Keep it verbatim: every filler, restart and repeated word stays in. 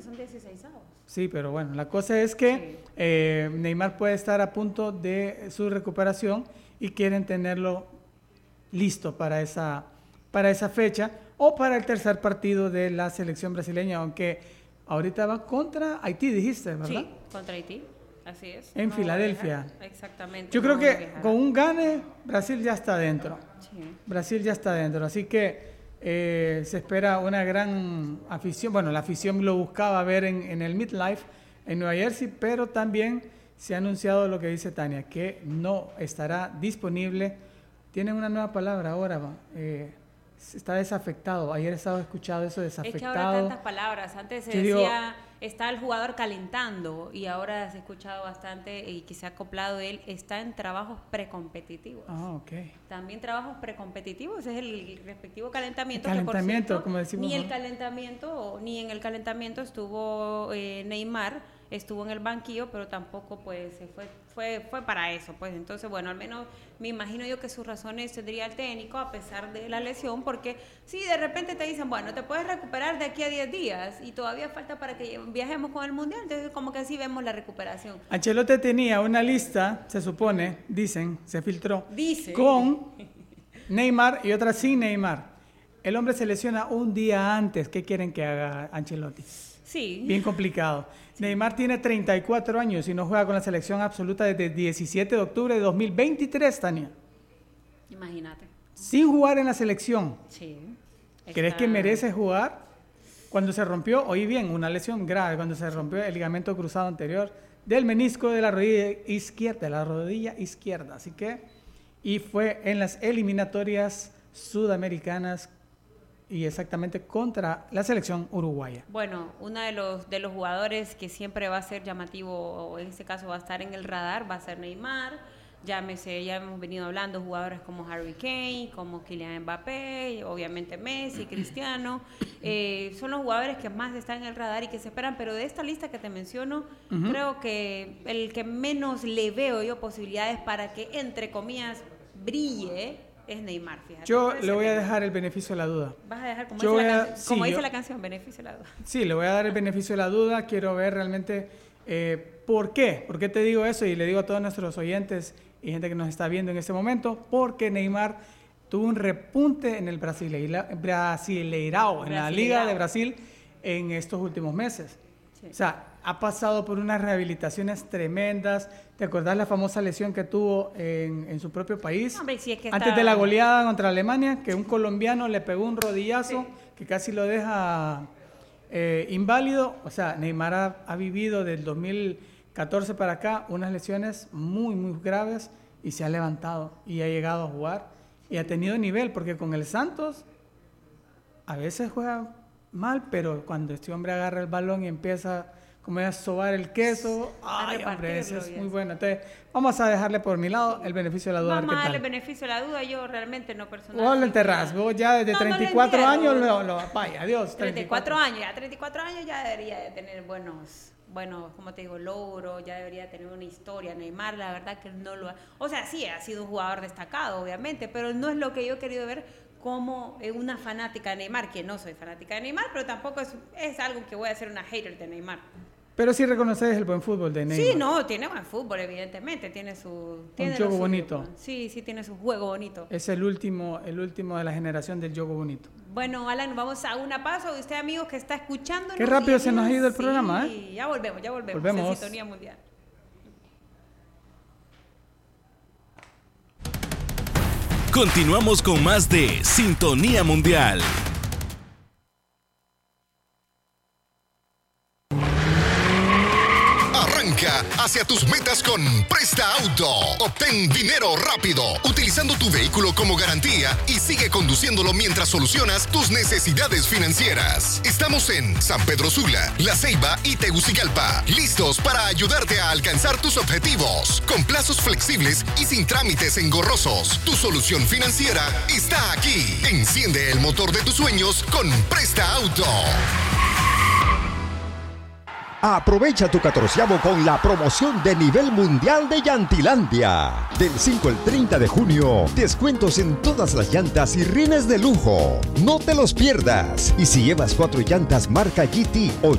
son dieciseisavos. Sí, pero bueno, la cosa es que Sí. eh, Neymar puede estar a punto de su recuperación y quieren tenerlo listo para esa, para esa fecha o para el tercer partido de la selección brasileña, aunque ahorita va contra Haití, dijiste, ¿verdad? Sí, contra Haití, así es. En No Filadelfia. viajar. Exactamente. Yo creo no que viajar. con un gane, Brasil ya está dentro. Sí. Brasil ya está dentro, así que eh, se espera una gran afición. Bueno, la afición lo buscaba ver en, en el Midlife en Nueva Jersey, pero también se ha anunciado lo que dice Tania, que no estará disponible. Tienen una nueva palabra ahora, eh, está desafectado. Ayer estaba escuchado eso, desafectado. Es que ahora tantas palabras. Antes se Yo decía, digo, está el jugador calentando, y ahora se ha escuchado bastante y que se ha acoplado de él, está en trabajos precompetitivos. Ah, ok. También trabajos precompetitivos, es el respectivo calentamiento. El que, por calentamiento, cierto, como decimos, Ni el ¿no? calentamiento, ni en el calentamiento estuvo eh, Neymar, estuvo en el banquillo, pero tampoco pues se fue, fue, fue para eso, pues. Entonces, bueno, al menos me imagino yo que sus razones tendría el técnico a pesar de la lesión, porque si de repente te dicen, bueno, te puedes recuperar de aquí a diez días y todavía falta para que viajemos con el Mundial, entonces como que así vemos la recuperación. Ancelotti tenía una lista, se supone, dicen, se filtró, Dice. con Neymar y otra sin Neymar. El hombre se lesiona un día antes. ¿Qué quieren que haga Ancelotti? Sí. Bien complicado. Sí. Neymar tiene treinta y cuatro años y no juega con la selección absoluta desde el diecisiete de octubre de dos mil veintitrés, Tania. Imagínate. Sin jugar en la selección. Sí. ¿Crees Está... que merece jugar? Cuando se rompió, oí bien, una lesión grave, cuando se rompió el ligamento cruzado anterior del menisco de la rodilla izquierda, de la rodilla izquierda. Así que, y fue en las eliminatorias sudamericanas y exactamente contra la selección uruguaya. Bueno, uno de los, de los jugadores que siempre va a ser llamativo, o en este caso va a estar en el radar, va a ser Neymar. Llámese, ya hemos venido hablando, jugadores como Harry Kane, como Kylian Mbappé, obviamente Messi, Cristiano, eh, son los jugadores que más están en el radar y que se esperan, pero de esta lista que te menciono, uh-huh. creo que el que menos le veo yo posibilidades para que, entre comillas, brille es Neymar, fíjate. Yo le voy a dejar el beneficio de la duda. Vas a dejar, como yo dice, la, a, can- sí, como dice yo, la canción, beneficio de la duda. Sí, le voy a dar el beneficio de la duda, quiero ver realmente eh, por qué, por qué te digo eso y le digo a todos nuestros oyentes y gente que nos está viendo en este momento, porque Neymar tuvo un repunte en el Brasileira, Brasileirao, en la Liga de Brasil en estos últimos meses. Sí. O sea, ha pasado por unas rehabilitaciones tremendas. ¿Te acordás la famosa lesión que tuvo en, en su propio país? Hombre, sí, es que antes está... de la goleada contra Alemania, que un colombiano le pegó un rodillazo sí. que casi lo deja eh, inválido. O sea, Neymar ha, ha vivido del dos mil catorce para acá unas lesiones muy, muy graves y se ha levantado y ha llegado a jugar y ha tenido nivel, porque con el Santos a veces juega mal, pero cuando este hombre agarra el balón y empieza como a sobar el queso, ay, hombre, ese es muy bueno. Entonces, vamos a dejarle por mi lado el beneficio de la duda. Vamos a darle el beneficio de la duda, yo realmente no personal. Vos lo enterrás, vos ya desde no, treinta y cuatro no años, lo, lo, vaya, adiós. treinta y cuatro años, ya treinta y cuatro años ya debería de tener buenos... bueno, como te digo, logro, ya debería tener una historia. Neymar, la verdad que no lo ha... O sea, sí, ha sido un jugador destacado, obviamente, pero no es lo que yo he querido ver como una fanática de Neymar, que no soy fanática de Neymar, pero tampoco es, es algo que voy a ser una hater de Neymar. Pero sí reconoces el buen fútbol de Neymar. Sí, no, tiene buen fútbol, evidentemente, tiene su... Tiene un juego bonito. Sí, sí, tiene su juego bonito. Es el último, el último de la generación del juego bonito. Bueno, Alan, vamos a una pausa. De usted, amigos, que está escuchándonos. Qué rápido y, se nos ha ido el sí, programa, ¿eh? Sí, ya volvemos, ya volvemos. Volvemos. En Sintonía Mundial. Continuamos con más de Sintonía Mundial. Hacia tus metas con Presta Auto. Obtén dinero rápido utilizando tu vehículo como garantía y sigue conduciéndolo mientras solucionas tus necesidades financieras. Estamos en San Pedro Sula, La Ceiba y Tegucigalpa, listos para ayudarte a alcanzar tus objetivos con plazos flexibles y sin trámites engorrosos. Tu solución financiera está aquí. Enciende el motor de tus sueños con Presta Auto. Aprovecha tu catorceavo con la promoción de nivel mundial de Llantilandia. Del cinco al treinta de junio, descuentos en todas las llantas y rines de lujo. No te los pierdas. Y si llevas cuatro llantas marca G T o